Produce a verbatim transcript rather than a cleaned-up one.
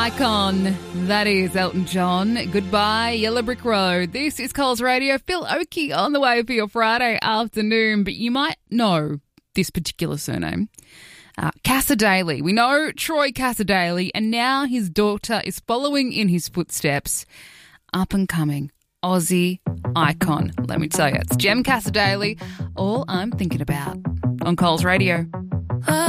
icon. That is Elton John. Goodbye, Yellow Brick Road. This is Coles Radio. Phil Oakey on the way for your Friday afternoon, but you might know this particular surname. Uh, Cassadaly. We know Troy Cassadaly, and now his daughter is following in his footsteps. Up and coming Aussie icon. Let me tell you, it's Jem Cassadaly, all I'm thinking about on Coles Radio.